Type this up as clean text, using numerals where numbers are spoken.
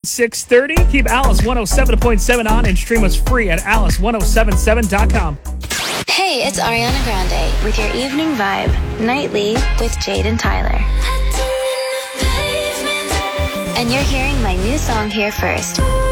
6:30. Keep Alice 107.7 on and stream us free at alice1077.com. Hey, it's Ariana Grande with your evening vibe, nightly with Jade and Tyler. And you're hearing my new song here first.